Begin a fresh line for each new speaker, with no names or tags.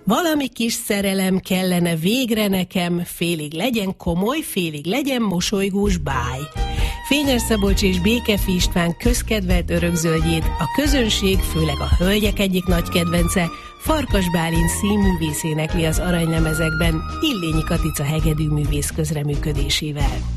Valami kis szerelem kellene végre nekem, félig legyen komoly, félig legyen mosolygós báj. Fényes Szabolcs és Békefi István közkedvelt örökzöldjét a közönség, főleg a hölgyek egyik nagy kedvence, Farkas Bálint színművész énekli az aranylemezekben Illényi Katica hegedűművész közreműködésével.